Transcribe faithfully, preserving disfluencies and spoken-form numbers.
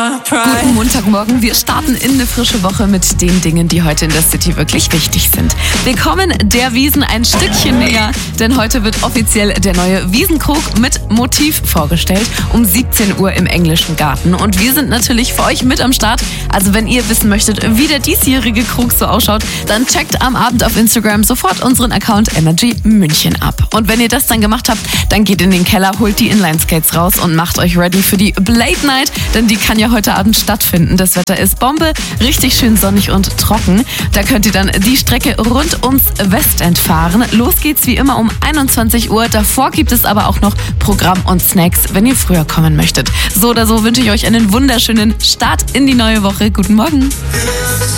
Guten Montagmorgen. Wir starten in eine frische Woche mit den Dingen, die heute in der City wirklich wichtig sind. Wir kommen der Wiesn ein Stückchen näher, denn heute wird offiziell der neue Wiesenkrug mit Motiv vorgestellt um siebzehn Uhr im Englischen Garten. Und wir sind natürlich für euch mit am Start. Also wenn ihr wissen möchtet, wie der diesjährige Krug so ausschaut, dann checkt am Abend auf Instagram sofort unseren Account Energy München ab. Und wenn ihr das dann gemacht habt, dann geht in den Keller, holt die Inline-Skates raus und macht euch ready für die Blade Night, denn die kann ja heute Abend stattfinden. Das Wetter ist Bombe, richtig schön sonnig und trocken. Da könnt ihr dann die Strecke rund ums Westend fahren. Los geht's wie immer um einundzwanzig Uhr. Davor gibt es aber auch noch Programm und Snacks, wenn ihr früher kommen möchtet. So oder so wünsche ich euch einen wunderschönen Start in die neue Woche. Guten Morgen.